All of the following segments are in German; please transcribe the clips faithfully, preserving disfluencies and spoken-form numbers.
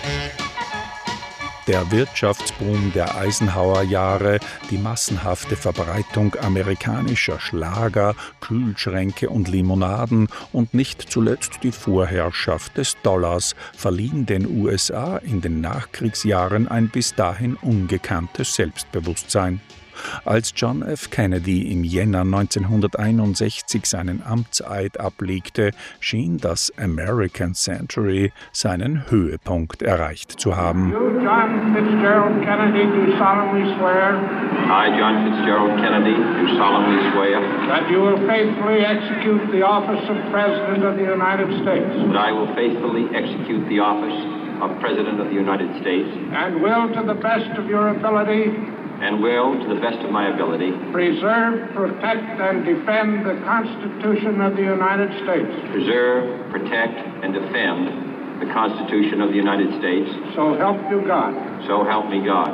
Der Wirtschaftsboom der Eisenhower-Jahre, die massenhafte Verbreitung amerikanischer Schlager, Kühlschränke und Limonaden und nicht zuletzt die Vorherrschaft des Dollars verliehen den U S A in den Nachkriegsjahren ein bis dahin ungekanntes Selbstbewusstsein. Als John F. Kennedy im Jänner neunzehnhunderteinundsechzig seinen Amtseid ablegte, schien das American Century seinen Höhepunkt erreicht zu haben. You, John Fitzgerald Kennedy, do solemnly swear. I, John Fitzgerald Kennedy, do solemnly swear. That you will faithfully execute the office of President of the United States. That I will faithfully execute the office of President of the United States. And will, to the best of your ability, And will, to the best of my ability, preserve, protect, and defend the Constitution of the United States. Preserve, protect, and defend the Constitution of the United States. So help you God. So help me God.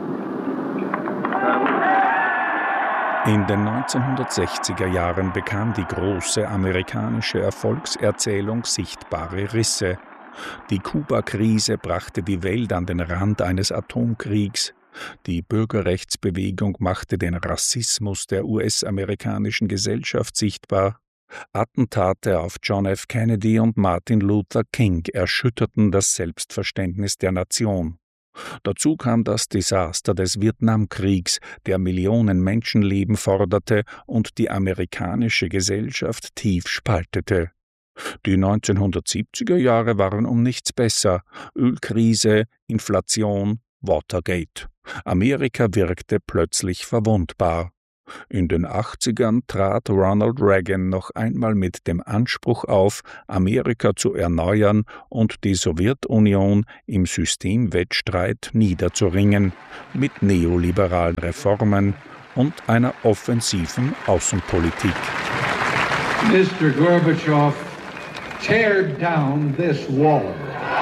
In den neunzehnhundertsechziger Jahren bekam die große amerikanische Erfolgserzählung sichtbare Risse. Die Kuba-Krise brachte die Welt an den Rand eines Atomkriegs. Die Bürgerrechtsbewegung machte den Rassismus der U S-amerikanischen Gesellschaft sichtbar. Attentate auf John F. Kennedy und Martin Luther King erschütterten das Selbstverständnis der Nation. Dazu kam das Desaster des Vietnamkriegs, der Millionen Menschenleben forderte und die amerikanische Gesellschaft tief spaltete. Die neunzehnhundertsiebziger Jahre waren um nichts besser. Ölkrise, Inflation, Watergate. Amerika wirkte plötzlich verwundbar. In den achtzigern trat Ronald Reagan noch einmal mit dem Anspruch auf, Amerika zu erneuern und die Sowjetunion im Systemwettstreit niederzuringen, mit neoliberalen Reformen und einer offensiven Außenpolitik. Mister Gorbatschow, tear down this wall.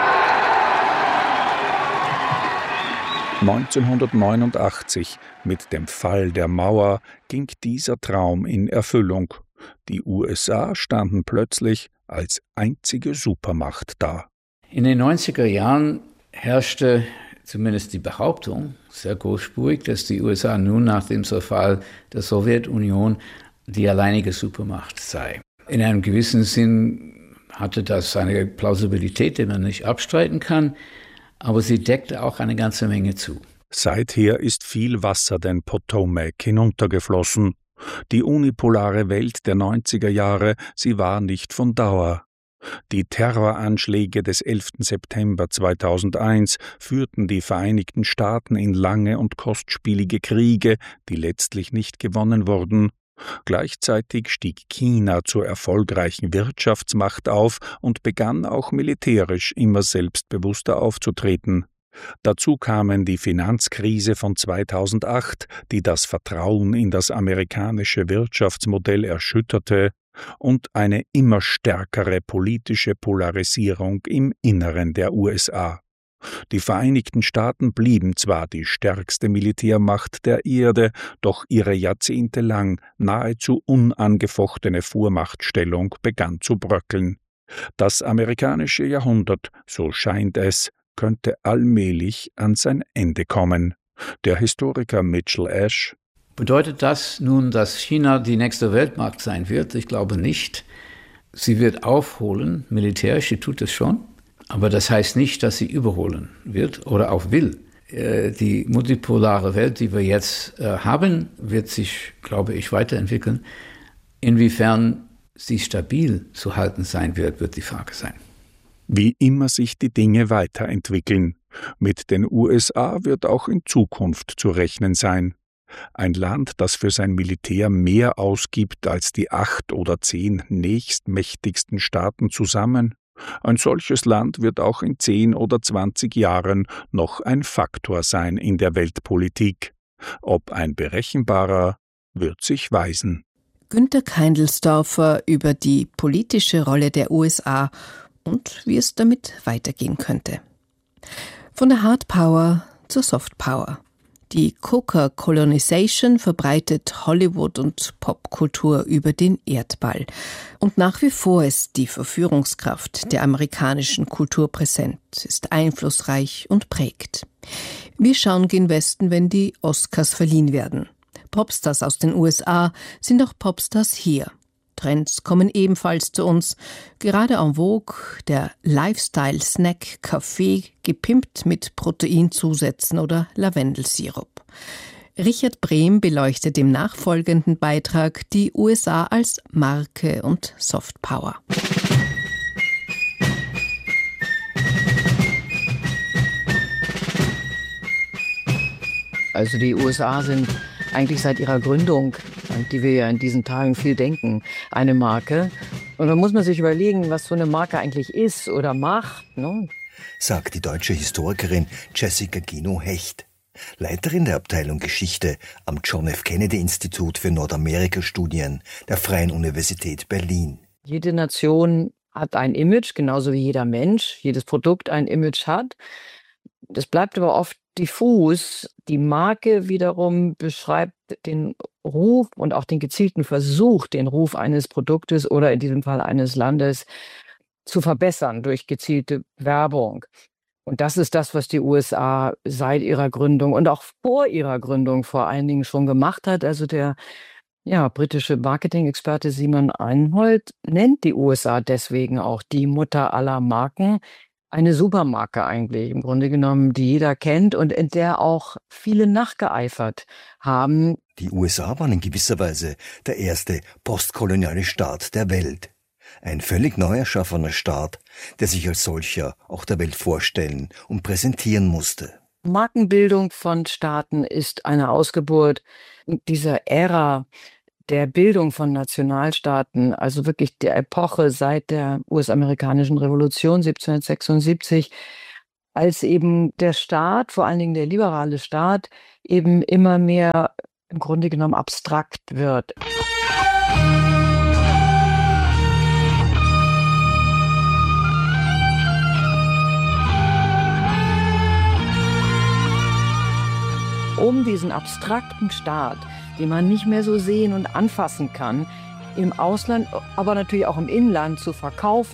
neunzehnhundertneunundachtzig, mit dem Fall der Mauer, ging dieser Traum in Erfüllung. Die U S A standen plötzlich als einzige Supermacht da. In den neunziger Jahren herrschte zumindest die Behauptung, sehr großspurig, dass die U S A nun nach dem Zerfall der Sowjetunion die alleinige Supermacht sei. In einem gewissen Sinn hatte das eine Plausibilität, die man nicht abstreiten kann, aber sie deckte auch eine ganze Menge zu. Seither ist viel Wasser den Potomac hinuntergeflossen. Die unipolare Welt der neunziger Jahre, sie war nicht von Dauer. Die Terroranschläge des elften September zweitausendeins führten die Vereinigten Staaten in lange und kostspielige Kriege, die letztlich nicht gewonnen wurden. Gleichzeitig stieg China zur erfolgreichen Wirtschaftsmacht auf und begann auch militärisch immer selbstbewusster aufzutreten. Dazu kamen die Finanzkrise von zweitausendacht, die das Vertrauen in das amerikanische Wirtschaftsmodell erschütterte, und eine immer stärkere politische Polarisierung im Inneren der U S A. Die Vereinigten Staaten blieben zwar die stärkste Militärmacht der Erde, doch ihre jahrzehntelang nahezu unangefochtene Vormachtstellung begann zu bröckeln. Das amerikanische Jahrhundert, so scheint es, könnte allmählich an sein Ende kommen. Der Historiker Mitchell Ash: Bedeutet das nun, dass China die nächste Weltmacht sein wird? Ich glaube nicht. Sie wird aufholen, militärisch, sie tut es schon. Aber das heißt nicht, dass sie überholen wird oder auch will. Die multipolare Welt, die wir jetzt haben, wird sich, glaube ich, weiterentwickeln. Inwiefern sie stabil zu halten sein wird, wird die Frage sein. Wie immer sich die Dinge weiterentwickeln. Mit den U S A wird auch in Zukunft zu rechnen sein. Ein Land, das für sein Militär mehr ausgibt als die acht oder zehn nächstmächtigsten Staaten zusammen. Ein solches Land wird auch in zehn oder zwanzig Jahren noch ein Faktor sein in der Weltpolitik. Ob ein berechenbarer, wird sich weisen. Günter Keindelsdorfer über die politische Rolle der U S A und wie es damit weitergehen könnte. Von der Hard Power zur Soft Power. Die Coca-Colonization verbreitet Hollywood und Popkultur über den Erdball. Und nach wie vor ist die Verführungskraft der amerikanischen Kultur präsent, ist einflussreich und prägt. Wir schauen gen Westen, wenn die Oscars verliehen werden. Popstars aus den U S A sind auch Popstars hier. Trends kommen ebenfalls zu uns. Gerade en vogue der Lifestyle-Snack Kaffee, gepimpt mit Proteinzusätzen oder Lavendelsirup. Richard Brehm beleuchtet im nachfolgenden Beitrag die U S A als Marke und Softpower. Also die U S A sind eigentlich seit ihrer Gründung, an die wir ja in diesen Tagen viel denken, eine Marke. Und da muss man sich überlegen, was so eine Marke eigentlich ist oder macht, ne? Sagt die deutsche Historikerin Jessica Gino-Hecht, Leiterin der Abteilung Geschichte am John F. Kennedy Institut für Nordamerika-Studien der Freien Universität Berlin. Jede Nation hat ein Image, genauso wie jeder Mensch, jedes Produkt ein Image hat. Das bleibt aber oft diffus. Die Marke wiederum beschreibt den Ruf und auch den gezielten Versuch, den Ruf eines Produktes oder in diesem Fall eines Landes zu verbessern durch gezielte Werbung. Und das ist das, was die U S A seit ihrer Gründung und auch vor ihrer Gründung vor allen Dingen schon gemacht hat. Also der ja, britische Marketing-Experte Simon Einhold nennt die U S A deswegen auch die Mutter aller Marken. Eine Supermarke eigentlich, im Grunde genommen, die jeder kennt und in der auch viele nachgeeifert haben. Die U S A waren in gewisser Weise der erste postkoloniale Staat der Welt. Ein völlig neu erschaffener Staat, der sich als solcher auch der Welt vorstellen und präsentieren musste. Markenbildung von Staaten ist eine Ausgeburt dieser Ära der Bildung von Nationalstaaten, also wirklich der Epoche seit der U S-amerikanischen Revolution siebzehnhundertsechsundsiebzig, als eben der Staat, vor allen Dingen der liberale Staat, eben immer mehr im Grunde genommen abstrakt wird. Um diesen abstrakten Staat, den man nicht mehr so sehen und anfassen kann, im Ausland, aber natürlich auch im Inland zu verkaufen,